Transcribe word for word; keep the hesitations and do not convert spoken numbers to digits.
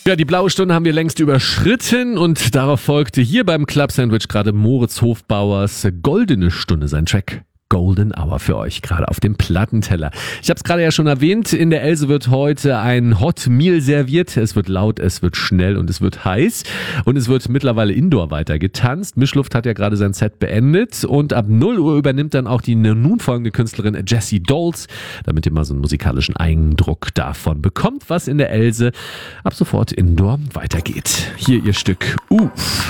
Ja, die blaue Stunde haben wir längst überschritten und darauf folgte hier beim Club Sandwich gerade Moritz Hofbauers Goldene Stunde, sein Track Golden Hour für euch, gerade auf dem Plattenteller. Ich habe es gerade ja schon erwähnt, in der Else wird heute ein Hot Meal serviert. Es wird laut, es wird schnell und es wird heiß. Und es wird mittlerweile indoor weiter getanzt. Mischluft hat ja gerade sein Set beendet. Und ab null Uhr übernimmt dann auch die nun folgende Künstlerin Jessie Dolls, damit ihr mal so einen musikalischen Eindruck davon bekommt, was in der Else ab sofort indoor weitergeht. Hier ihr Stück Uff.